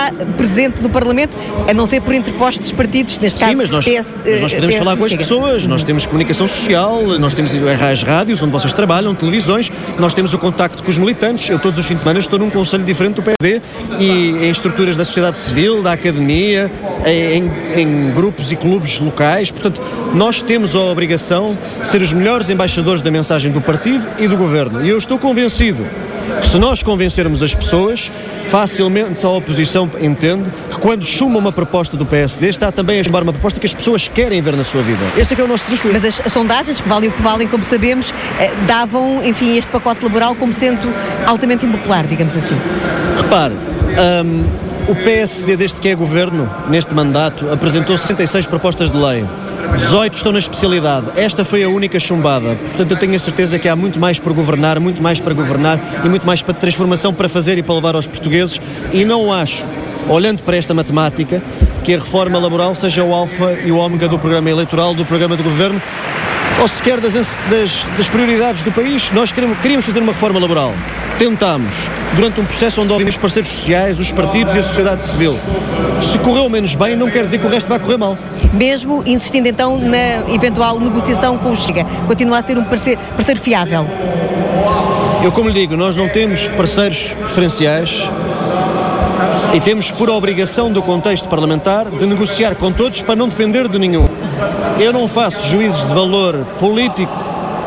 está presente no Parlamento, a não ser por interpostos partidos, neste caso. Sim, mas nós podemos falar com as pessoas, nós temos comunicação social, nós temos as rádios onde vocês trabalham, televisões, nós temos o contacto com os militantes. Eu todos os fins de semana estou num conselho diferente do PSD e em estruturas da sociedade civil, da academia, em grupos e clubes locais. Portanto, nós temos a obrigação de ser os melhores embaixadores da mensagem do partido e do governo. E eu estou convencido que se nós convencermos as pessoas, facilmente a oposição entende que quando chuma uma proposta do PSD, está também a chumbar uma proposta que as pessoas querem ver na sua vida. Esse é que é o nosso desafio. Mas as sondagens, que valem o que valem, como sabemos, davam, enfim, este pacote laboral como sendo altamente impopular, digamos assim. Repare, o PSD, desde que é governo, neste mandato, apresentou 66 propostas de lei. 18 estão na especialidade. Esta foi a única chumbada. Portanto, eu tenho a certeza que há muito mais para governar, muito mais para governar e muito mais para transformação para fazer e para levar aos portugueses. E não acho, olhando para esta matemática, que a reforma laboral seja o alfa e o ômega do programa eleitoral, do programa de governo, ou sequer das prioridades do país. Nós queríamos fazer uma reforma laboral. Tentámos, durante um processo onde ouvimos os parceiros sociais, os partidos e a sociedade civil. Se correu menos bem, não quer dizer que o resto vai correr mal. Mesmo insistindo então na eventual negociação com o Chega, continua a ser um parceiro fiável? Eu, como lhe digo, nós não temos parceiros preferenciais e temos por obrigação do contexto parlamentar de negociar com todos para não depender de nenhum. Eu não faço juízes de valor político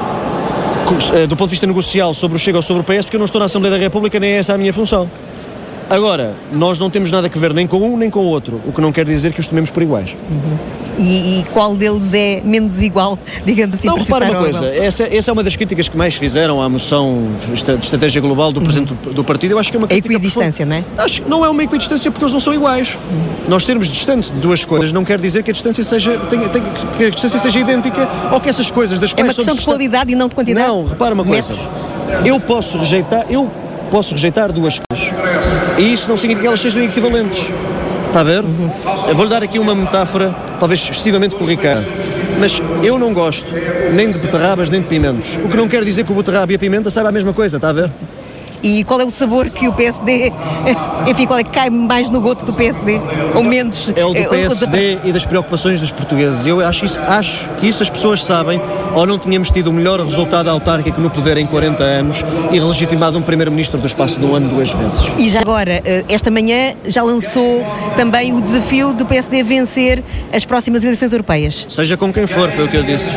do ponto de vista negocial sobre o Chega ou sobre o PS, porque eu não estou na Assembleia da República, nem é essa a minha função. Agora, nós não temos nada a ver nem com um nem com o outro, o que não quer dizer que os tomemos por iguais. E qual deles é menos igual, digamos assim, não, para repara citar uma coisa, essa é uma das críticas que mais fizeram à moção de estratégia global do Presidente do partido. Eu acho que é uma crítica... A equidistância, não é? Acho que não é uma equidistância porque eles não são iguais. Nós sermos distantes de duas coisas não quer dizer que a distância seja, que a distância seja idêntica ou que essas coisas das quais... É uma questão de qualidade e não de quantidade? Não, repara uma coisa. Eu posso rejeitar duas coisas e isso não significa que elas sejam equivalentes. Está a ver? Eu vou-lhe dar aqui uma metáfora, talvez excessivamente corriqueira, mas eu não gosto nem de beterrabas nem de pimentos. O que não quer dizer que o beterraba e a pimenta saibam a mesma coisa, está a ver? E qual é o sabor que o PSD, enfim, qual é que cai mais no gosto do PSD? Ou menos? É o do PSD e das preocupações dos portugueses. Eu acho que isso as pessoas sabem, ou não tínhamos tido o melhor resultado autárquico no poder em 40 anos e legitimado um primeiro-ministro do espaço de um ano 2 vezes. E já agora, esta manhã já lançou também o desafio do PSD vencer as próximas eleições europeias. Seja com quem for, foi o que eu disse.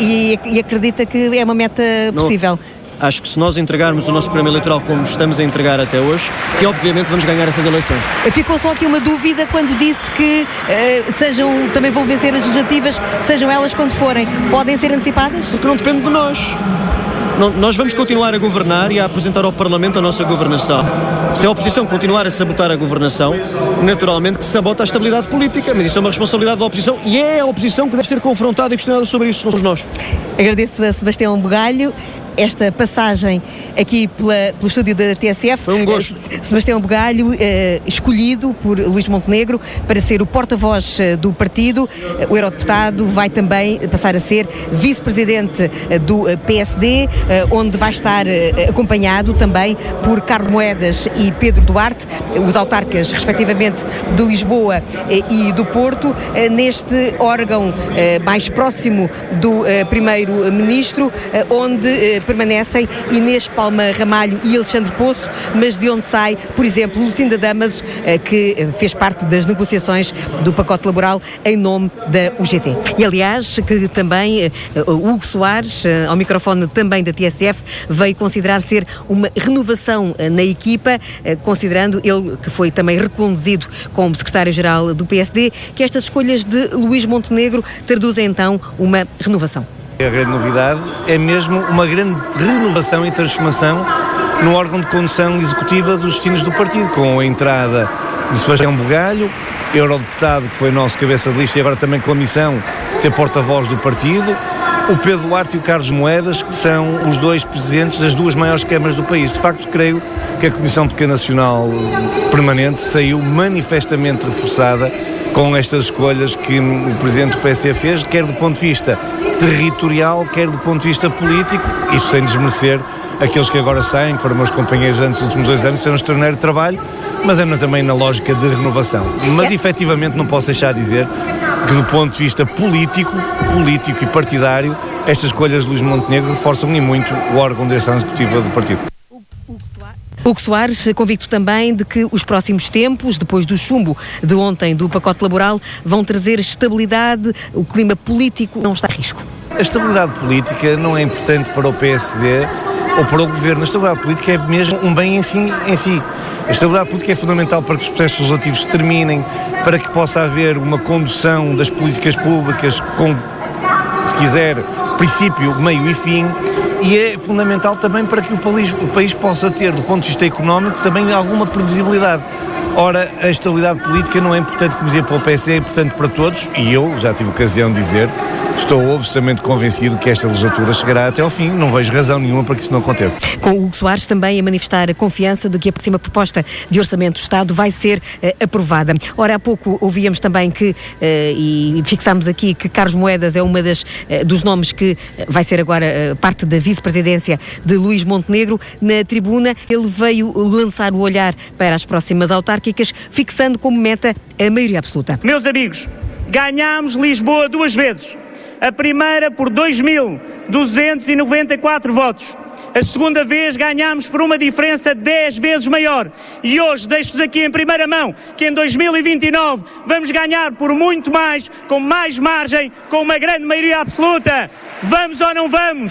E acredita que é uma meta possível? Acho que se nós entregarmos o nosso programa eleitoral como estamos a entregar até hoje, que obviamente vamos ganhar essas eleições. Ficou só aqui uma dúvida quando disse que também vão vencer as legislativas, sejam elas quando forem. Podem ser antecipadas? Porque não depende de nós. Nós vamos continuar a governar e a apresentar ao Parlamento a nossa governação. Se a oposição continuar a sabotar a governação, naturalmente que sabota a estabilidade política, mas isso é uma responsabilidade da oposição e é a oposição que deve ser confrontada e questionada sobre isso, não somos nós. Agradeço a Sebastião Bugalho esta passagem aqui pelo estúdio da TSF. Foi um gosto. Sebastião Bugalho, escolhido por Luís Montenegro para ser o porta-voz do partido. O eurodeputado vai também passar a ser vice-presidente do PSD, onde vai estar acompanhado também por Carlos Moedas e Pedro Duarte, os autarcas, respectivamente, de Lisboa e do Porto, neste órgão mais próximo do primeiro-ministro, onde permanecem Inês Palma Ramalho e Alexandre Poço, mas de onde sai, por exemplo, Lucinda Damaso, que fez parte das negociações do pacote laboral em nome da UGT. E, aliás, que também Hugo Soares, ao microfone também da TSF, veio considerar ser uma renovação na equipa, considerando ele, que foi também reconduzido como secretário-geral do PSD, que estas escolhas de Luís Montenegro traduzem então uma renovação. A grande novidade é mesmo uma grande renovação e transformação no órgão de condução executiva dos destinos do partido, com a entrada de Sebastião Bugalho, eurodeputado, que foi nosso cabeça de lista e agora também com a missão de ser porta-voz do partido, o Pedro Duarte e o Carlos Moedas, que são os dois presidentes das duas maiores câmaras do país. De facto, creio que a Comissão Pequena Nacional Permanente saiu manifestamente reforçada com estas escolhas que o Presidente do PSD fez, quer do ponto de vista territorial, quer do ponto de vista político, isto sem desmerecer aqueles que agora saem, que foram meus companheiros antes dos últimos 2 anos, serão um extraordinário trabalho, mas é também na lógica de renovação. Mas efetivamente não posso deixar de dizer que do ponto de vista político e partidário, estas escolhas de Luís Montenegro reforçam e muito o órgão de direção executiva do partido. Hugo Soares, convicto também de que os próximos tempos, depois do chumbo de ontem do pacote laboral, vão trazer estabilidade, o clima político não está a risco. A estabilidade política não é importante para o PSD ou para o Governo. A estabilidade política é mesmo um bem em si. A estabilidade política é fundamental para que os processos legislativos terminem, para que possa haver uma condução das políticas públicas com, se quiser, princípio, meio e fim. E é fundamental também para que o país possa ter, do ponto de vista económico, também alguma previsibilidade. Ora, a estabilidade política não é importante, como dizia, para o PSD, é importante para todos, e eu já tive ocasião de dizer, estou absolutamente convencido que esta legislatura chegará até ao fim, não vejo razão nenhuma para que isso não aconteça. Com o Hugo Soares também a manifestar a confiança de que a próxima proposta de Orçamento do Estado vai ser aprovada. Ora, há pouco ouvíamos também que, e fixámos aqui, que Carlos Moedas é uma dos nomes que vai ser agora parte da vice-presidência de Luís Montenegro. Na tribuna, ele veio lançar o olhar para as próximas autárquicas, fixando como meta a maioria absoluta. Meus amigos, ganhámos Lisboa 2 vezes. A primeira por 2.294 votos. A segunda vez ganhámos por uma diferença 10 vezes maior. E hoje deixo-vos aqui em primeira mão que em 2029 vamos ganhar por muito mais, com mais margem, com uma grande maioria absoluta. Vamos ou não vamos?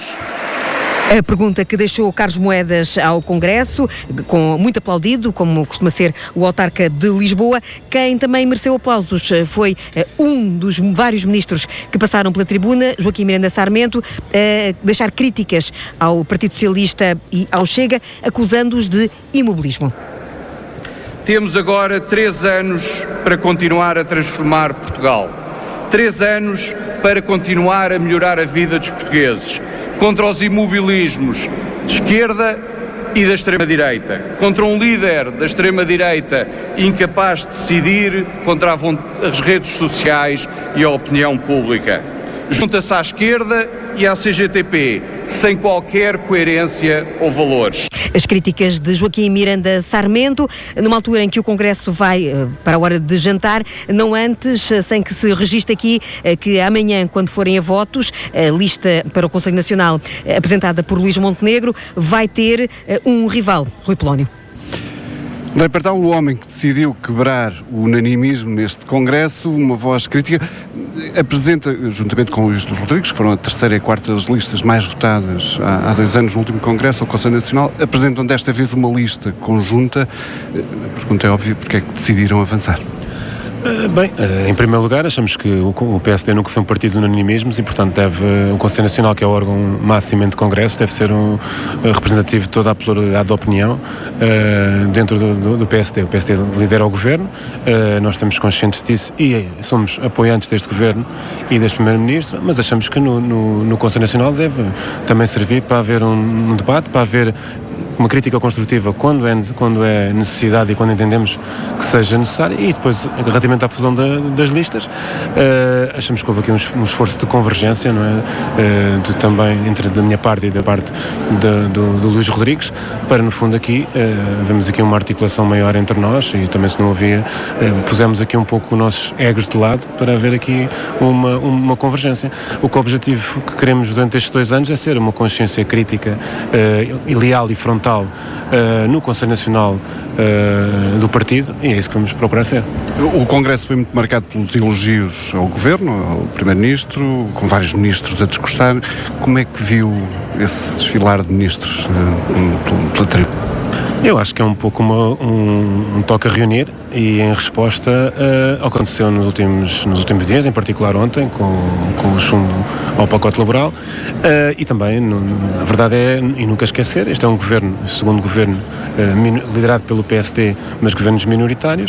A pergunta que deixou Carlos Moedas ao Congresso, com muito aplaudido, como costuma ser o autarca de Lisboa. Quem também mereceu aplausos foi um dos vários ministros que passaram pela tribuna, Joaquim Miranda Sarmento, a deixar críticas ao Partido Socialista e ao Chega, acusando-os de imobilismo. Temos agora 3 anos para continuar a transformar Portugal. 3 anos para continuar a melhorar a vida dos portugueses. Contra os imobilismos de esquerda e da extrema-direita. Contra um líder da extrema-direita incapaz de decidir, contra as redes sociais e a opinião pública. Junta-se à esquerda e à CGTP, sem qualquer coerência ou valores. As críticas de Joaquim Miranda Sarmento, numa altura em que o Congresso vai para a hora de jantar, não antes, sem que se registre aqui que amanhã, quando forem a votos, a lista para o Conselho Nacional apresentada por Luís Montenegro vai ter um rival, Rui Polónio. André Pardal, o homem que decidiu quebrar o unanimismo neste Congresso, uma voz crítica, apresenta, juntamente com o Luís Rodrigues, que foram a terceira e quarta das listas mais votadas há 2 anos no último Congresso ao Conselho Nacional, apresentam desta vez uma lista conjunta. A pergunta é óbvia, porque é que decidiram avançar? Bem, em primeiro lugar, achamos que o PSD nunca foi um partido de unanimismos e, portanto, o Conselho Nacional, que é o órgão máximo de Congresso, deve ser representativo de toda a pluralidade de opinião dentro do PSD. O PSD lidera o governo, nós estamos conscientes disso e somos apoiantes deste governo e deste primeiro-ministro, mas achamos que no Conselho Nacional deve também servir para haver um debate, para haver uma crítica construtiva quando é necessidade e quando entendemos que seja necessário, e depois, relativamente à fusão das listas, achamos que houve aqui um esforço de convergência, não é? Também entre da minha parte e da parte do Luís Rodrigues, para no fundo aqui vemos aqui uma articulação maior entre nós, e também, se não havia, pusemos aqui um pouco os nossos egos de lado para haver aqui uma convergência. O objetivo que queremos durante estes 2 anos é ser uma consciência crítica e leal e frontal no Conselho Nacional do partido, e é isso que vamos procurar ser. O Congresso foi muito marcado pelos elogios ao Governo, ao Primeiro-Ministro, com vários ministros a discursar. Como é que viu esse desfilar de ministros pela tribuna? Eu acho que é um pouco um toque a reunir, e em resposta ao que aconteceu nos últimos dias, em particular ontem, com o chumbo ao pacote laboral, e também, a verdade é, e nunca esquecer, este é um governo, segundo governo, liderado pelo PSD, mas governos minoritários,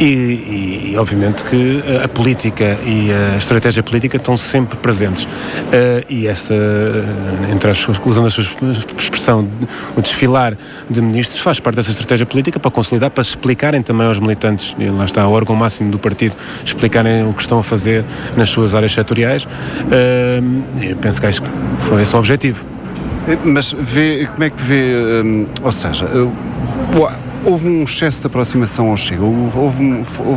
e obviamente que a política e a estratégia política estão sempre presentes, e essa, usando a sua expressão, o desfilar de ministros faz parte dessa estratégia política para consolidar, para explicarem também aos militantes, e lá está o órgão máximo do partido, explicarem o que estão a fazer nas suas áreas setoriais. Eu penso que acho que foi esse o objetivo. Mas como é que vê, ou seja, houve um excesso de aproximação ao Chega, houve